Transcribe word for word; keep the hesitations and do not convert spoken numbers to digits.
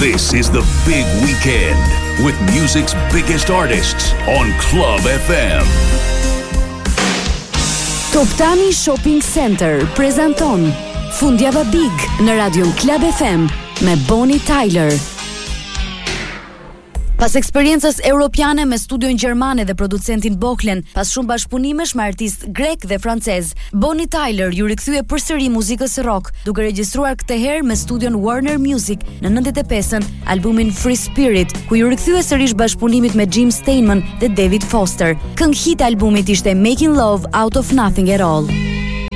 This is the big weekend with music's biggest artists on Club F M. Toptani Shopping Center prezanton Fundjava Big në radion Club F M me Bonnie Tyler. Pas eksperiencës europiane me studion gjermane dhe producentin Bohlen, pas shumë bashkëpunimesh me artist grek dhe francez, Bonnie Tyler ju rikthye përsëri muzikës rock, duke regjistruar këtë herë me studion Warner Music në nëntëdhjetë e pesën albumin Free Spirit, ku ju rikthye sërish bashkëpunimit me Jim Steinman dhe David Foster. Këngë hit e albumit ishte Making Love Out of Nothing at All.